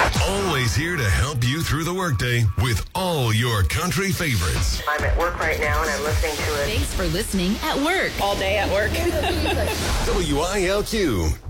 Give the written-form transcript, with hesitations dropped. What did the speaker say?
Always here to help you through the workday with all your country favorites. I'm at work right now and I'm listening to it. Thanks for listening at work. All day at work. WILQ.